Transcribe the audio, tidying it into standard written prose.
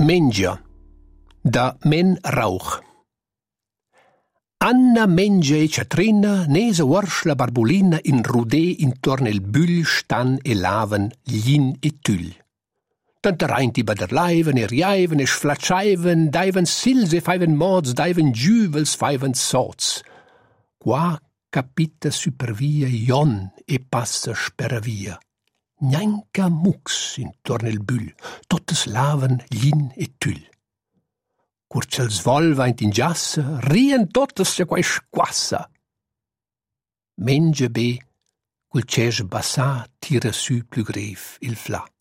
Mengia da Men Rauch. Anna mengia e Ciatrina, nesa uorsch la barbulina in rudè intorn el bül stan e lavan glin e tüll. Tanta reinti baderleiven e riaiven e sflatschaiven, daiven sils e faiven mods, daiven giuvels, faiven sots. Qua capita supervia Jon e passa speravia. Gnanca mux intorn el bül, totes lavan glin e tüll. Curciels volva in giassa, rien totes se quai squassa. Mengia be, cul cesch bassà tira su plü grev il fla.